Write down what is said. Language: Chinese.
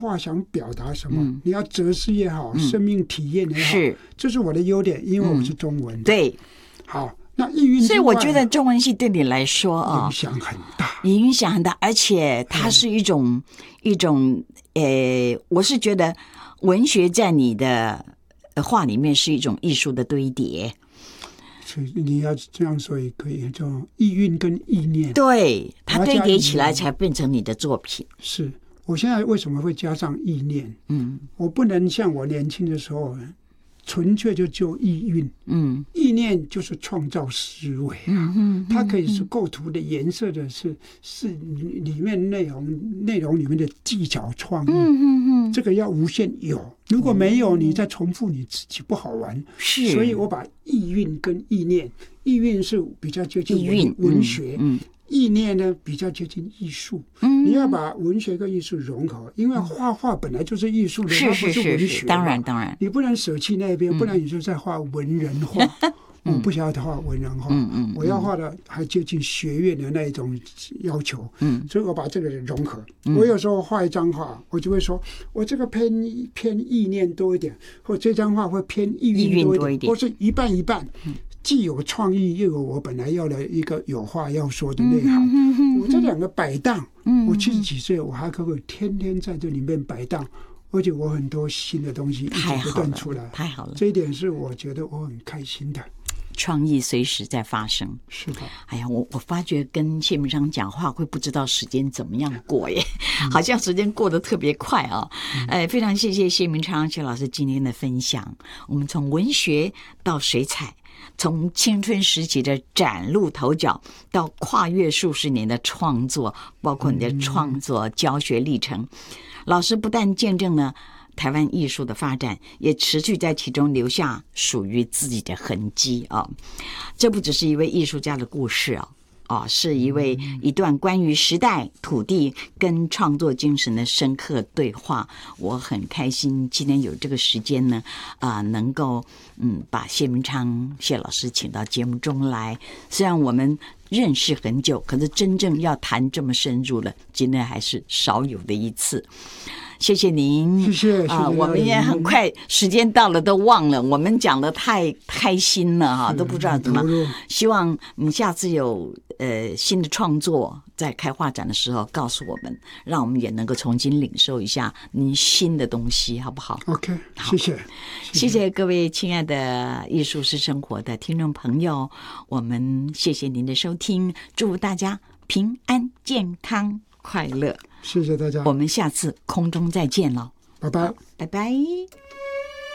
话想表达什么，你要哲思也好，生命体验也好， 是， 这是我的优点，因为我是中文。 对， 好，那意蕴之外， 所以我觉得中文系对你来说啊， 影响很大， 影响很大，而且它是一种我是觉得文学在你的话里面是一种艺术的堆叠。 所以你要这样说也可以，叫意蕴跟意念， 对，它堆叠起来才变成你的作品。 是我现在为什么会加上意念？我不能像我年轻的时候纯粹就意蕴，意念就是创造思维啊，它可以是构图的、颜色的，是里面内容里面的技巧创意，这个要无限有，如果没有，你再重复你自己不好玩。是，所以我把意蕴跟意念，意蕴是比较接近文学，意念呢比较接近艺术。你要把文学跟艺术融合，因为画画本来就是艺术的，它不是文学。 当然，你不能舍弃那边，不然你就在画文人画。我不想要画文人画，我要画的还接近学院的那一种要求。所以我把这个融合。我有时候画一张画，我就会说，我这个偏意念多一点，或这张画会偏意蕴多一点，或是一半一半。既有创意，又有我本来要的一个有话要说的内涵。我这两个摆荡，我70几岁，我还可以天天在这里面摆荡，而且我很多新的东西一直不断出来， 太好了， 这一点是我觉得我很开心的。 创意随时在发生， 是的。 哎呀，我发觉跟谢明章讲话会不知道时间怎么样过耶，好像时间过得特别快啊。非常谢谢谢明章谢老师今天的分享。我们从文学到水彩，从青春时期的崭露头角，到跨越数十年的创作，包括你的创作教学历程，老师不但见证了台湾艺术的发展，也持续在其中留下属于自己的痕迹啊！这不只是一位艺术家的故事是一段关于时代、土地跟创作精神的深刻对话。我很开心今天有这个时间呢，能够把谢明昌谢老师请到节目中来。虽然我们认识很久，可是真正要谈这么深入了，今天还是少有的一次。谢谢您， 谢谢我们也很快时间到了都忘了，我们讲的太开心了都不知道怎么。希望你下次有新的创作，在开画展的时候告诉我们，让我们也能够重新领受一下您新的东西，好不好 ？OK， 谢谢各位亲爱的艺术是生活的听众朋友，我们谢谢您的收听，祝福大家平安、健康、快乐。 谢谢大家， 我们下次空中再见了， 拜拜， 拜拜。